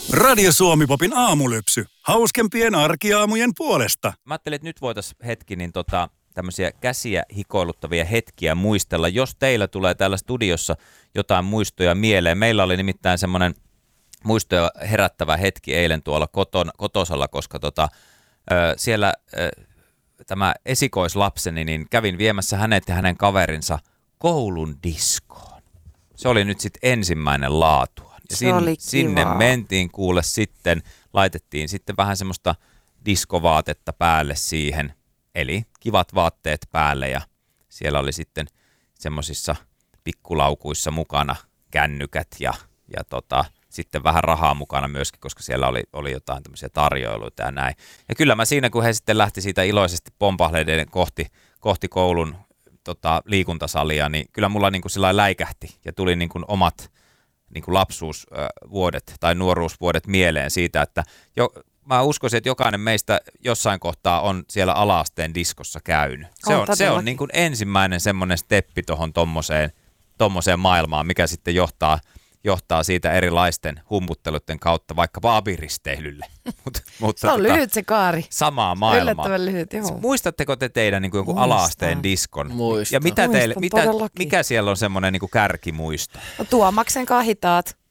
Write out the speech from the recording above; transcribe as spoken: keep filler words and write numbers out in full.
Radio Suomi-popin aamulypsy. Hauskempien arkiaamujen puolesta. Mä ajattelin, että nyt voitaisiin hetki niin tota, tämmöisiä käsiä hikoiluttavia hetkiä muistella. Jos teillä tulee täällä studiossa jotain muistoja mieleen. Meillä oli nimittäin semmoinen muistoja herättävä hetki eilen tuolla koton, kotosalla, koska tota, ö, siellä ö, tämä esikoislapseni, niin kävin viemässä hänet ja hänen kaverinsa koulun diskoon. Se oli nyt sitten ensimmäinen laatu. Ja Se sinne, oli sinne kivaa. mentiin kuule sitten, laitettiin sitten vähän semmoista diskovaatetta päälle siihen, eli kivat vaatteet päälle ja siellä oli sitten semmoisissa pikkulaukuissa mukana kännykät ja, ja tota, sitten vähän rahaa mukana myöskin, koska siellä oli, oli jotain tämmöisiä tarjoiluita ja näin. Ja kyllä mä siinä, kun he sitten lähti siitä iloisesti pompahleiden kohti, kohti koulun tota, liikuntasalia, niin kyllä mulla niin kuin sillä lailla läikähti ja tuli niin kuin omat niin kuin lapsuusvuodet tai nuoruusvuodet mieleen siitä, että jo, mä uskoisin, että jokainen meistä jossain kohtaa on siellä ala-asteen diskossa käynyt. Se on, On se on niin kuin ensimmäinen semmoinen steppi tuohon tommoseen, tommoseen maailmaan, mikä sitten johtaa, johtaa siitä erilaisten humputteluiden kautta vaikkapa abiristeilylle. Mut, mutta Se on tota, lyhyt se kaari. samaa maailmaa. Yllättävän lyhyt, joo. Muistatteko te teidän niin kuin jonkun Muistan. ala-asteen diskon? Muistan. Ja mitä teille, Muistan mitä, todellakin. mikä siellä on semmoinen niin kuin kärkimuisto? No, Tuomaksen kahitaat.